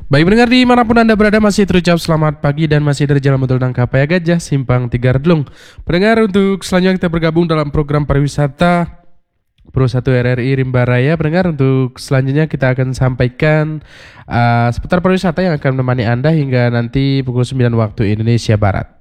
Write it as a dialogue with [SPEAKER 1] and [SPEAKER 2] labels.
[SPEAKER 1] Baik pendengar dimanapun Anda berada masih terucap selamat pagi dan masih dari Jalan Betul Nangkapaya Gajah Simpang 3 Redlung. Pendengar untuk selanjutnya kita bergabung dalam program pariwisata Pro 1 RRI Rimba Raya. Pendengar untuk selanjutnya kita akan sampaikan seputar pariwisata yang akan menemani Anda hingga nanti pukul 9 waktu Indonesia Barat.